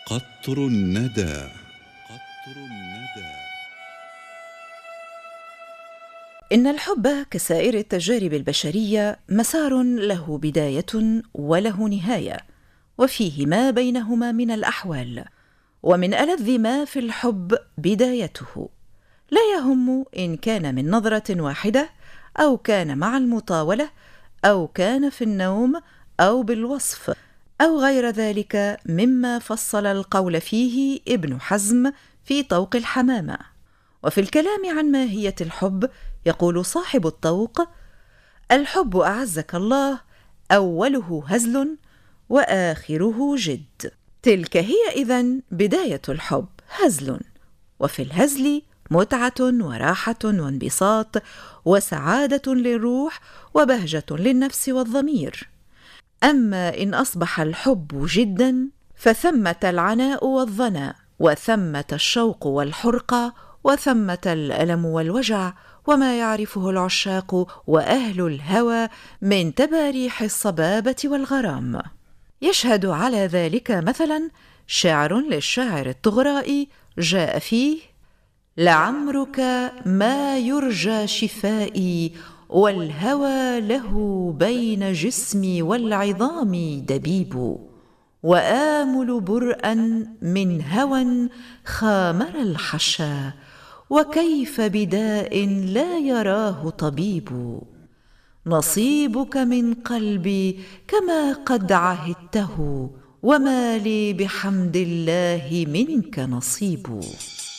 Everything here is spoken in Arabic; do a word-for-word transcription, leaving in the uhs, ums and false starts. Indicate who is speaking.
Speaker 1: قطر الندى. قطر الندى.
Speaker 2: إن الحب كسائر التجارب البشرية مسار له بداية وله نهاية، وفيه ما بينهما من الأحوال. ومن ألذ ما في الحب بدايته، لا يهم إن كان من نظرة واحدة، أو كان مع المطاولة، أو كان في النوم، أو بالوصف، أو غير ذلك مما فصل القول فيه ابن حزم في طوق الحمامة. وفي الكلام عن ماهية الحب يقول صاحب الطوق: الحب أعزك الله أوله هزل وآخره جد. تلك هي إذن بداية الحب، هزل، وفي الهزل متعة وراحة وانبساط وسعادة للروح وبهجة للنفس والضمير. أما إن أصبح الحب جدا فثمة العناء والظنا، وثمة الشوق والحرقة، وثمة الألم والوجع، وما يعرفه العشاق وأهل الهوى من تباريح الصبابة والغرام. يشهد على ذلك مثلا شعر للشاعر الطغرائي جاء فيه: لعمرك ما يرجى شفائي، والهوى له بين جسمي والعظام دبيب، وآمل برءا من هوى خامر الحشا، وكيف بداء لا يراه طبيب. نصيبك من قلبي كما قد عهدته، وما لي بحمد الله منك نصيب.